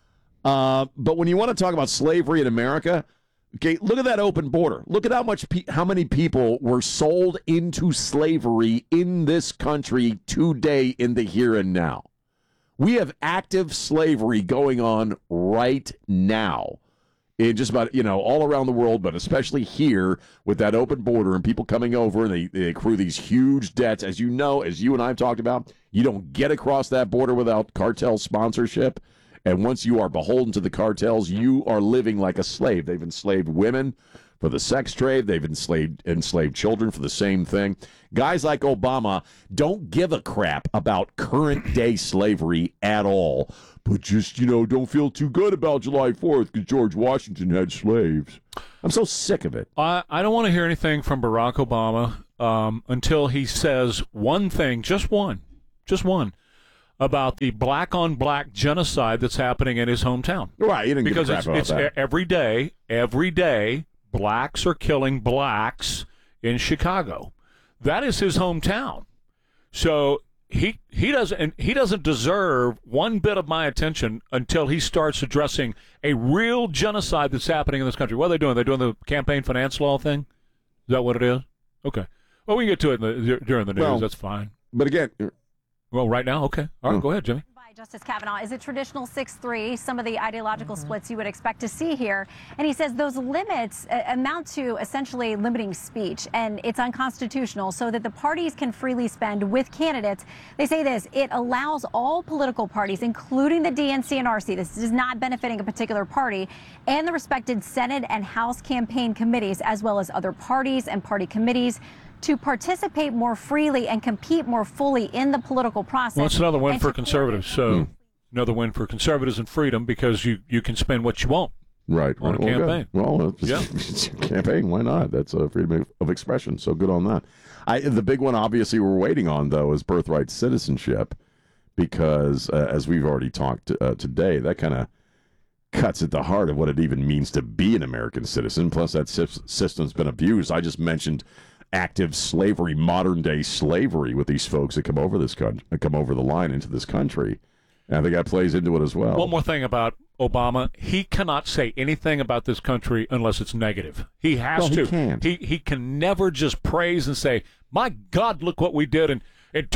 But when you want to talk about slavery in America, okay, look at that open border. Look at how many people were sold into slavery in this country today in the here and now. We have active slavery going on right now in just about, all around the world, but especially here with that open border and people coming over and they accrue these huge debts. As you know, as you and I have talked about, you don't get across that border without cartel sponsorship. And once you are beholden to the cartels, you are living like a slave. They've enslaved women for the sex trade. They've enslaved children for the same thing. Guys like Obama don't give a crap about current day slavery at all. But just, don't feel too good about July 4th because George Washington had slaves. I'm so sick of it. I don't want to hear anything from Barack Obama until he says one thing, just one, about the black-on-black genocide that's happening in his hometown. Right, you didn't because give a crap it's about that. every day, blacks are killing blacks in Chicago. That is his hometown. So he doesn't deserve one bit of my attention until he starts addressing a real genocide that's happening in this country. What are they doing? They're doing the campaign finance law thing? Is that what it is? Okay. Well, we can get to it during the news. Well, that's fine. But again... Well, right now, okay. All right, go ahead, Jimmy. By Justice Kavanaugh, is it traditional 6-3, some of the ideological splits you would expect to see here? And he says those limits amount to essentially limiting speech, and it's unconstitutional so that the parties can freely spend with candidates. They say this, it allows all political parties, including the DNC and RC, this is not benefiting a particular party, and the respected Senate and House campaign committees, as well as other parties and party committees, to participate more freely and compete more fully in the political process. Well, it's another win for conservatives. So another win for conservatives and freedom because you can spend what you want on a campaign. Well, it's a campaign. Why not? That's a freedom of expression. So good on that. The big one, obviously, we're waiting on, though, is birthright citizenship because, as we've already talked today, that kind of cuts at the heart of what it even means to be an American citizen. Plus, that system's been abused. I just mentioned active slavery, modern day slavery with these folks that come over the line into this country. And I think that plays into it as well. One more thing about Obama, he cannot say anything about this country unless it's negative. He has to. He can't. He can never just praise and say, my God, look what we did in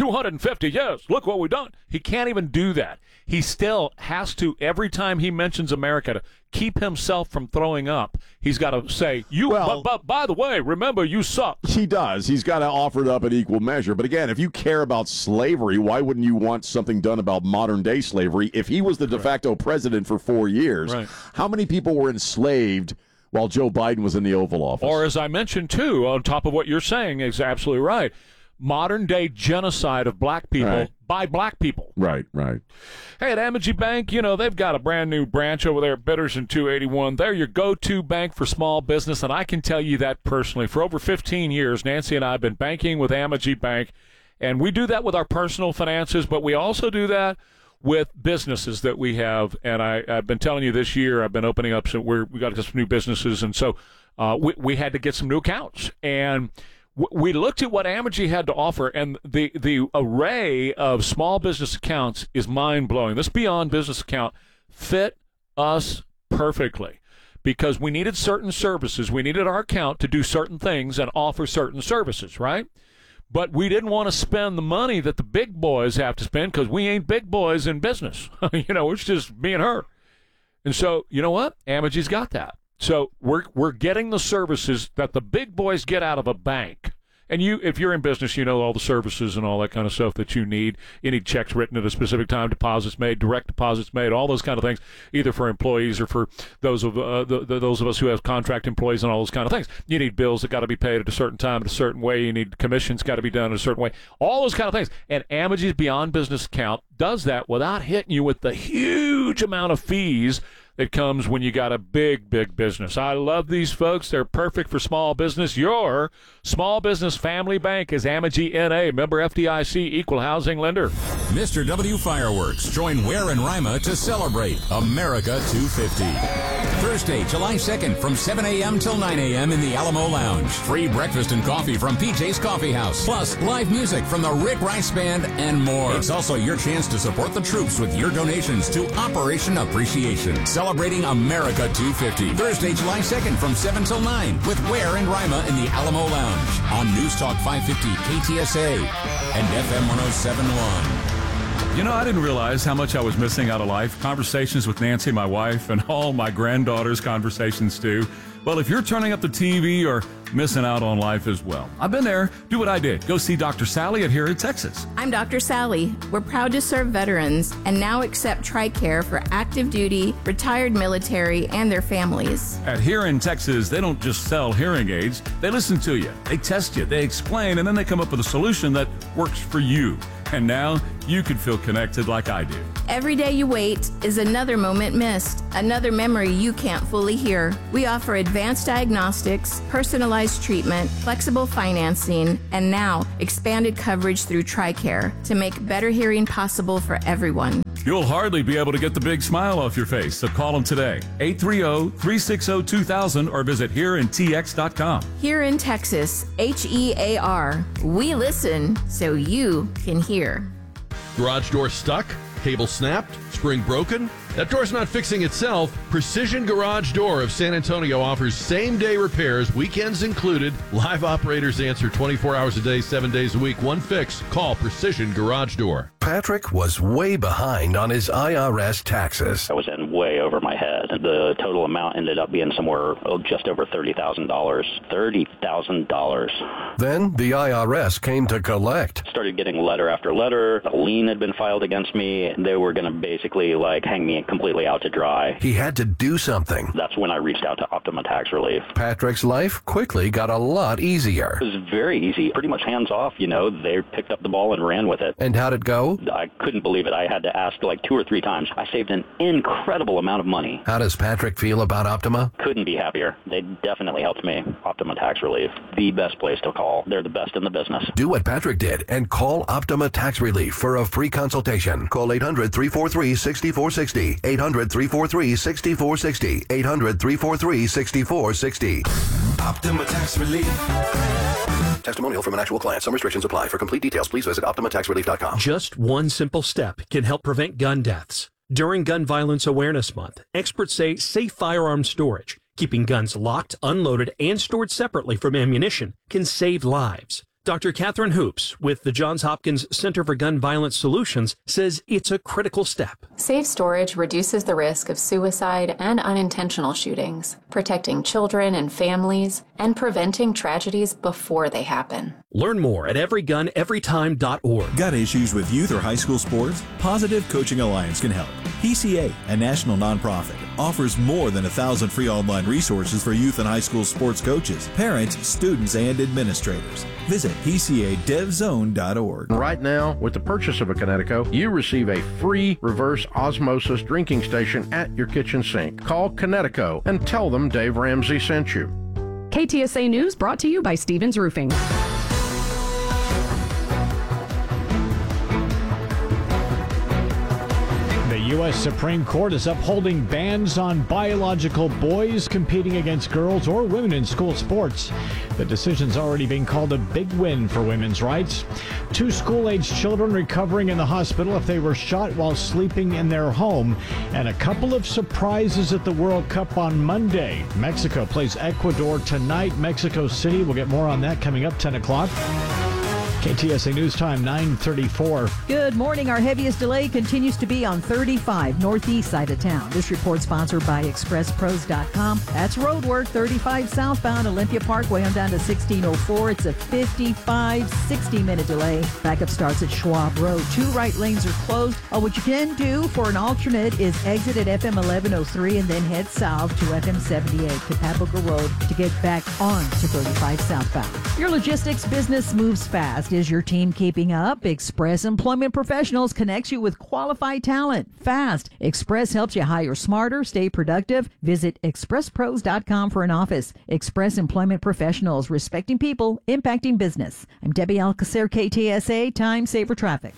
250 years. Look what we've done. He can't even do that. He still has to, every time he mentions America, to keep himself from throwing up, he's got to say, but by the way, remember, you suck. He does. He's got to offer it up in equal measure. But again, if you care about slavery, why wouldn't you want something done about modern-day slavery? If he was the de facto president for 4 years, how many people were enslaved while Joe Biden was in the Oval Office? Or as I mentioned, too, on top of what you're saying, is absolutely right. Modern-day genocide of black people by black people. Right. Hey, at Amegy Bank, they've got a brand-new branch over there at Bitters and 281. They're your go-to bank for small business, and I can tell you that personally. For over 15 years, Nancy and I have been banking with Amegy Bank, and we do that with our personal finances, but we also do that with businesses that we have. And I've been telling you this year, I've been opening up, so we got some new businesses, and so we had to get some new accounts. And we looked at what Amegy had to offer, and the array of small business accounts is mind-blowing. This Beyond Business account fit us perfectly because we needed certain services. We needed our account to do certain things and offer certain services, right? But we didn't want to spend the money that the big boys have to spend because we ain't big boys in business. It's just me and her. And so, you know what? Amegy's got that. So we're getting the services that the big boys get out of a bank. And if you're in business, you know all the services and all that kind of stuff that you need. You need checks written at a specific time, deposits made, direct deposits made, all those kind of things, either for employees or for those of us who have contract employees and all those kind of things. You need bills that got to be paid at a certain time in a certain way. You need commissions got to be done in a certain way. All those kind of things. And Amegy's Beyond Business Account does that without hitting you with the huge amount of fees that comes when you got a big business. I love these folks. They're perfect for small business. Your small business family bank is Amegy N.A., member FDIC, equal housing lender. Mr. W Fireworks join Ware and Rima to celebrate America 250. Thursday, July 2nd from 7 a.m. till 9 a.m. in the Alamo Lounge. Free breakfast and coffee from PJ's Coffee House. Plus live music from the Rick Rice Band and more. It's also your chance to support the troops with your donations to Operation Appreciation. Celebrating America 250. Thursday, July 2nd from 7 till 9 with Ware and Rima in the Alamo Lounge on News Talk 550 KTSA and FM 107.1. You know, I didn't realize how much I was missing out of life. Conversations with Nancy, my wife, and all my granddaughters' conversations too. Well, if you're turning up the TV or missing out on life as well, I've been there. Do what I did. Go see Dr. Sally at Here in Texas. I'm Dr. Sally. We're proud to serve veterans and now accept TRICARE for active duty, retired military, and their families. At Here in Texas, they don't just sell hearing aids. They listen to you. They test you. They explain, and then they come up with a solution that works for you. And now you can feel connected like I do. Every day you wait is another moment missed, another memory you can't fully hear. We offer advanced diagnostics, personalized treatment, flexible financing, and now expanded coverage through TRICARE to make better hearing possible for everyone. You'll hardly be able to get the big smile off your face, so call them today. 830-360-2000 or visit HereInTX.com. Here in Texas, HEAR. We listen so you can hear. Garage door stuck? Cable snapped? Spring broken? That door's not fixing itself. Precision Garage Door of San Antonio offers same-day repairs, weekends included. Live operators answer 24 hours a day, 7 days a week. One fix. Call Precision Garage Door. Patrick was way behind on his IRS taxes. I was in way over my head. The total amount ended up being somewhere just over $30,000. $30,000. Then the IRS came to collect. Started getting letter after letter. A lien had been filed against me. They were going to basically hang me completely out to dry. He had to do something. That's when I reached out to Optima Tax Relief. Patrick's life quickly got a lot easier. It was very easy, pretty much hands off. They picked up the ball and ran with it. And how'd it go? I couldn't believe it. I had to ask 2 or 3 times. I saved an incredible amount of money. How does Patrick feel about Optima? Couldn't be happier. They definitely helped me. Optima Tax Relief, the best place to call. They're the best in the business. Do what Patrick did and call Optima Tax Relief for a free consultation. Call 800-343-6460. 800-343-6460. 800-343-6460. Optima Tax Relief. Testimonial from an actual client. Some restrictions apply. For complete details, please visit OptimaTaxRelief.com. Just one simple step can help prevent gun deaths. During Gun Violence Awareness Month, experts say safe firearm storage, keeping guns locked, unloaded, and stored separately from ammunition, can save lives. Dr. Catherine Hoops with the Johns Hopkins Center for Gun Violence Solutions says it's a critical step. Safe storage reduces the risk of suicide and unintentional shootings, protecting children and families, and preventing tragedies before they happen. Learn more at everyguneverytime.org. Got issues with youth or high school sports? Positive Coaching Alliance can help. PCA, a national nonprofit, offers more than 1,000 free online resources for youth and high school sports coaches, parents, students, and administrators. Visit PCADevZone.org. Right now, with the purchase of a Connecticut, you receive a free reverse osmosis drinking station at your kitchen sink. Call Connecticut and tell them Dave Ramsey sent you. KTSA News brought to you by Stevens Roofing. The U.S. Supreme Court is upholding bans on biological boys competing against girls or women in school sports. The decision's already being called a big win for women's rights. 2 school-aged children recovering in the hospital if they were shot while sleeping in their home. And a couple of surprises at the World Cup on Monday. Mexico plays Ecuador tonight. Mexico City. We'll get more on that coming up 10 o'clock. KTSA News Time, 9:34. Good morning. Our heaviest delay continues to be on 35 northeast side of town. This report sponsored by ExpressPros.com. That's road work, 35 southbound Olympia Parkway on down to 1604. It's a 55, 60-minute delay. Backup starts at Schwab Road. 2 right lanes are closed. What you can do for an alternate is exit at FM 1103 and then head south to FM 78 to Papago Road to get back on to 35 southbound. Your logistics business moves fast. Is your team keeping up? Express Employment Professionals connects you with qualified talent fast. Express helps you hire smarter, stay productive. Visit expresspros.com for an office. Express Employment Professionals, respecting people, impacting business. I'm Debbie Alcacer, KTSA, Time Saver Traffic.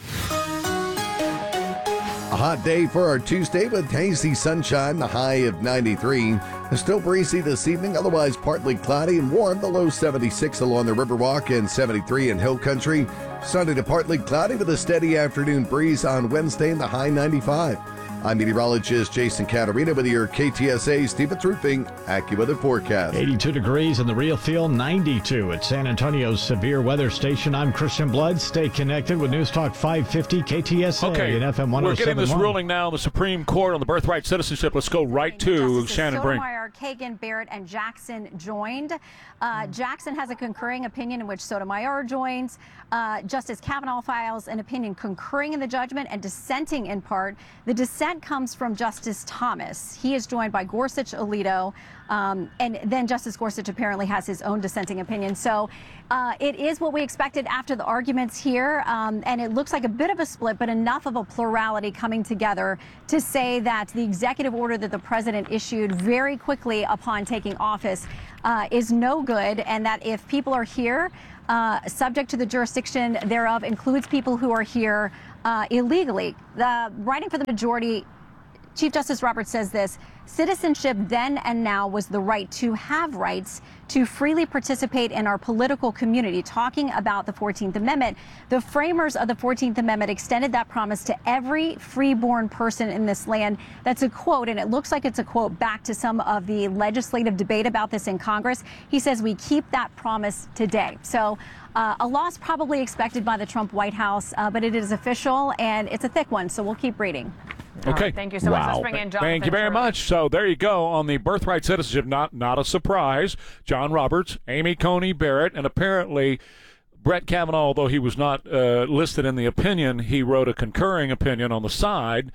A hot day for our Tuesday with hazy sunshine, the high of 93. It's still breezy this evening, otherwise partly cloudy and warm, the low 76 along the Riverwalk and 73 in Hill Country. Sunday to partly cloudy with a steady afternoon breeze on Wednesday and the high 95. I'm meteorologist Jason Caterina with your KTSA Stevens Roofing AccuWeather forecast. 82 degrees in the real feel, 92 at San Antonio's severe weather station. I'm Christian Blood. Stay connected with News Talk 550 KTSA and FM 107.1. We're getting this ruling now in the Supreme Court on the birthright citizenship. Let's go right to Shannon Brink. Sotomayor, Kagan, Barrett, and Jackson joined. Jackson has a concurring opinion in which Sotomayor joins. Justice Kavanaugh files an opinion concurring in the judgment and dissenting in part. The dissent comes from Justice Thomas. He is joined by Gorsuch, Alito, and then Justice Gorsuch apparently has his own dissenting opinion. So it is what we expected after the arguments here, and it looks like a bit of a split, but enough of a plurality coming together to say that the executive order that the president issued very quickly upon taking office is no good, and that if people are here, subject to the jurisdiction thereof, includes people who are here illegally. Writing for the majority, Chief Justice Roberts says this: citizenship then and now was the right to have rights to freely participate in our political community. Talking about the 14th Amendment, the framers of the 14th Amendment extended that promise to every freeborn person in this land. That's a quote, and it looks like it's a quote back to some of the legislative debate about this in Congress. He says we keep that promise today. So a loss probably expected by the Trump White House, but it is official, and it's a thick one, so we'll keep reading. Okay. Thank you so much. Let's bring in Jonathan. Thank you very much. So there you go on the birthright citizenship. Not a surprise. John Roberts, Amy Coney Barrett, and apparently Brett Kavanaugh, although he was not listed in the opinion, he wrote a concurring opinion on the side.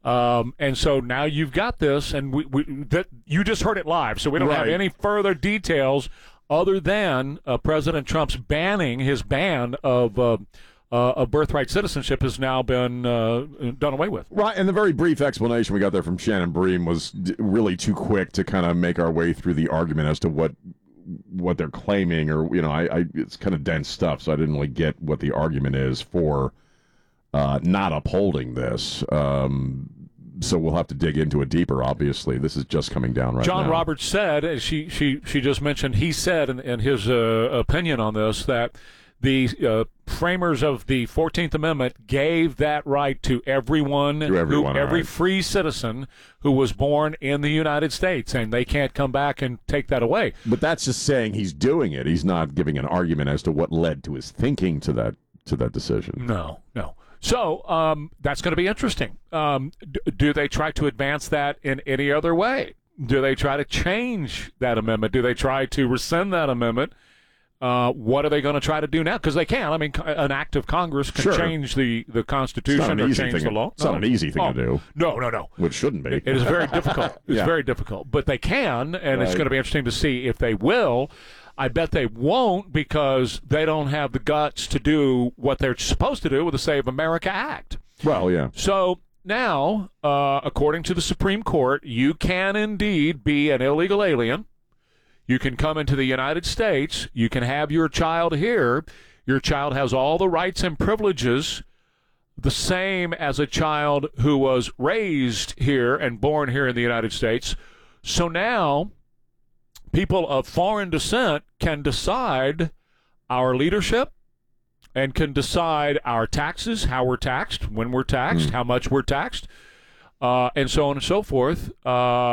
And so now you've got this, and you just heard it live, so we don't have any further details other than President Trump's his ban of birthright citizenship has now been done away with. Right, and the very brief explanation we got there from Shannon Bream was really too quick to kind of make our way through the argument as to what they're claiming, or it's kind of dense stuff, so I didn't really get what the argument is for not upholding this. So we'll have to dig into it deeper. Obviously, this is just coming down right now. John Roberts said, as she just mentioned, he said in his opinion on this that the framers of the 14th Amendment gave that right to everyone, every free citizen who was born in the United States, and they can't come back and take that away. But that's just saying he's doing it. He's not giving an argument as to what led to his thinking to that decision. No. So that's going to be interesting. Do they try to advance that in any other way? Do they try to change that amendment? Do they try to rescind that amendment? What are they going to try to do now? Because they can. I mean, an act of Congress can change the Constitution or change the law. It's not an easy thing to do. No. Which shouldn't be. It is very difficult. It's very difficult. But they can, and it's going to be interesting to see if they will. I bet they won't, because they don't have the guts to do what they're supposed to do with the Save America Act. Well, yeah. So now, according to the Supreme Court, you can indeed be an illegal alien. You can come into the United States. You can have your child here. Your child has all the rights and privileges the same as a child who was raised here and born here in the United States. So now people of foreign descent can decide our leadership and can decide our taxes, how we're taxed, when we're taxed, how much we're taxed, and so on and so forth.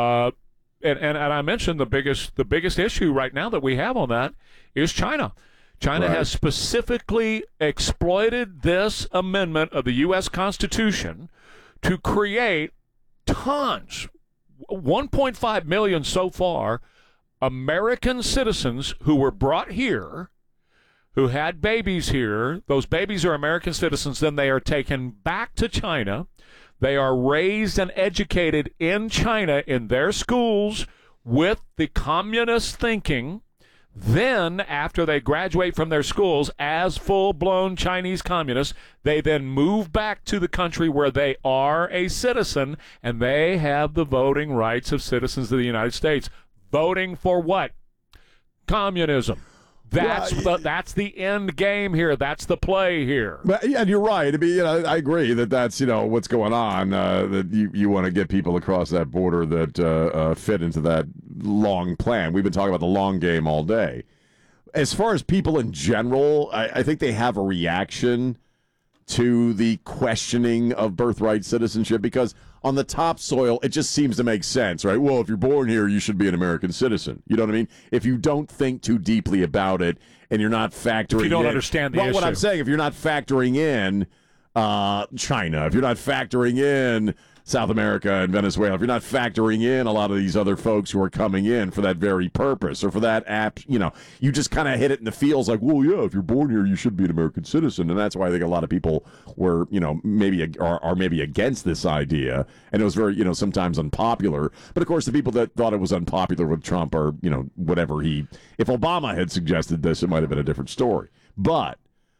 And I mentioned the biggest issue right now that we have on that is China. China has specifically exploited this amendment of the U.S. Constitution to create tons, 1.5 million so far, American citizens who were brought here, who had babies here. Those babies are American citizens. Then they are taken back to China. They are raised and educated in China in their schools with the communist thinking. Then, after they graduate from their schools as full-blown Chinese communists, they then move back to the country where they are a citizen, and they have the voting rights of citizens of the United States. Voting for what? Communism. That's the end game here. That's the play here. But, yeah, you're right. I mean, I agree that's what's going on. That you want to get people across that border that fit into that long plan. We've been talking about the long game all day. As far as people in general, I think they have a reaction to the questioning of birthright citizenship because on the topsoil, it just seems to make sense, right? Well, if you're born here, you should be an American citizen. You know what I mean? If you don't think too deeply about it and you're not factoring in... If you don't understand the issue. What I'm saying, if you're not factoring in China, if you're not factoring in South America and Venezuela, if you're not factoring in a lot of these other folks who are coming in for that very purpose or for that app, you just kind of hit it in the feels like, well, yeah, if you're born here, you should be an American citizen. And that's why I think a lot of people were, maybe are maybe against this idea. And it was very, sometimes unpopular. But of course, the people that thought it was unpopular with Trump are, whatever if Obama had suggested this, it might have been a different story. But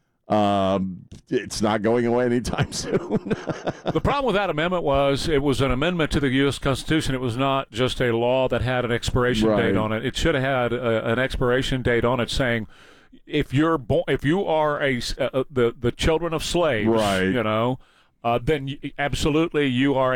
it's not going away anytime soon. The problem with that amendment was it was an amendment to the U.S. Constitution. It was not just a law that had an expiration date on it. It should have had an expiration date on it saying if you are the children of slaves, then absolutely you are